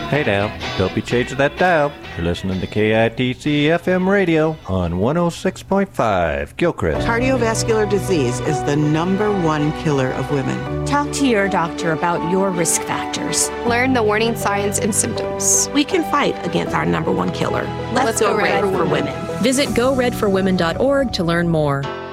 Hey now, don't be changing that dial. You're listening to KITC FM radio on 106.5 Gilchrist. Cardiovascular disease is the #1 killer of women. Talk to your doctor about your risk factors. Learn the warning signs and symptoms. We can fight against our #1 killer. Let's go red for women. Visit GoRedForWomen.org to learn more.